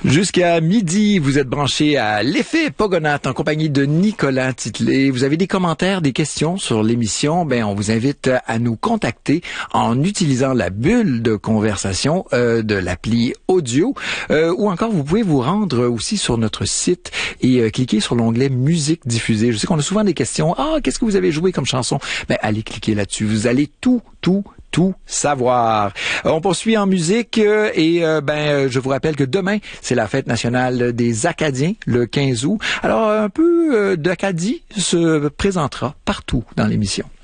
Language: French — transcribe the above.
Jusqu'à midi, vous êtes branchés à l'effet Pogonat en compagnie de Nicolas Titley. Vous avez des commentaires, des questions sur l'émission, on vous invite à nous contacter en utilisant la bulle de conversation de l'appli audio ou encore vous pouvez vous rendre aussi sur notre site et cliquer sur l'onglet musique diffusée. Je sais qu'on a souvent des questions. Qu'est-ce que vous avez joué comme chanson? Allez cliquer là-dessus. Vous allez tout savoir. On poursuit en musique et je vous rappelle que demain, c'est la fête nationale des Acadiens, le 15 août. Alors, un peu d'Acadie se présentera partout dans l'émission.